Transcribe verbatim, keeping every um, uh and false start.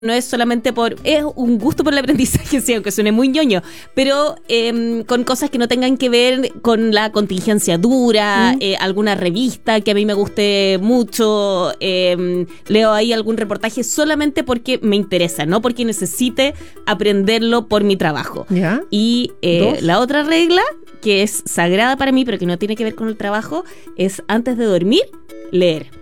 no es solamente por... Es un gusto por el aprendizaje, sí, aunque suene muy ñoño, pero eh, con cosas que no tengan que ver con la contingencia dura, mm. eh, alguna revista que a mí me guste mucho, eh, leo ahí algún reportaje solamente porque me interesa, no porque necesite aprenderlo por mi trabajo. ¿Ya? Y eh, la otra regla, que es sagrada para mí, pero que no tiene que ver con el trabajo, es antes de dormir, leer.